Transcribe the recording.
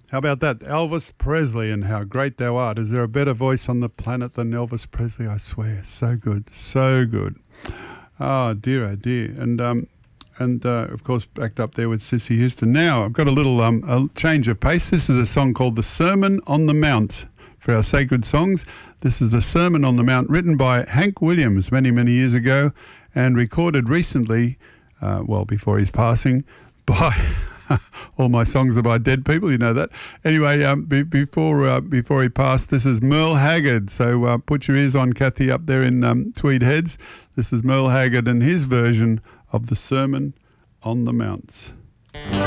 How about that? Elvis Presley and How Great Thou Art. Is there a better voice on the planet than Elvis Presley? I swear. So good. So good. Oh, dear, oh, dear. And of course, backed up there with Sissy Houston. Now, I've got a little a change of pace. This is a song called The Sermon on the Mount for our sacred songs. This is The Sermon on the Mount, written by Hank Williams many, many years ago and recorded recently, before his passing, by... all my songs are by dead people, you know that. Anyway, before he passed, this is Merle Haggard. So put your ears on, Kathy, up there in Tweed Heads. This is Merle Haggard and his version of The Sermon on the Mount.